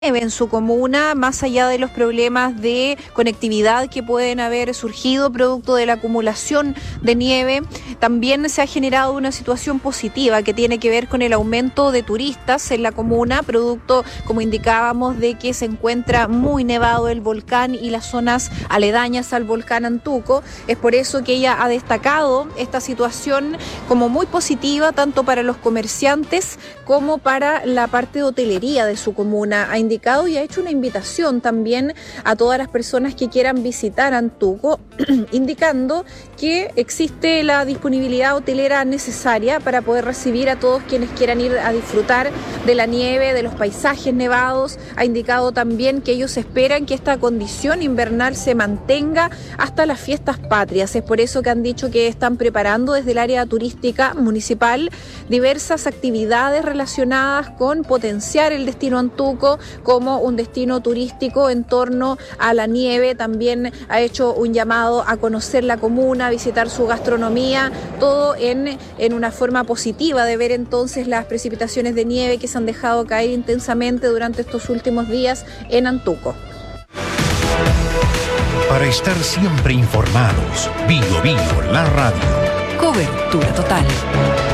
en su comuna, más allá de los problemas de conectividad que pueden haber surgido producto de la acumulación de nieve. También se ha generado una situación positiva que tiene que ver con el aumento de turistas en la comuna, producto, como indicábamos, de que se encuentra muy nevado el volcán y las zonas aledañas al volcán Antuco. Es por eso que ella ha destacado esta situación como muy positiva, tanto para los comerciantes como para la parte de hotelería de su comuna. Ha indicado y ha hecho una invitación también a todas las personas que quieran visitar Antuco, indicando que existe la disponibilidad hotelera necesaria para poder recibir a todos quienes quieran ir a disfrutar de la nieve, de los paisajes nevados. Ha indicado también que ellos esperan que esta condición invernal se mantenga hasta las fiestas patrias. Es por eso que han dicho que están preparando desde el área turística municipal diversas actividades relacionadas con potenciar el destino Antuco como un destino turístico en torno a la nieve. También ha hecho un llamado a conocer la comuna, a visitar su gastronomía, todo en una forma positiva de ver entonces las precipitaciones de nieve que se han dejado caer intensamente durante estos últimos días en Antuco. Para estar siempre informados, Bio la radio. Cobertura total.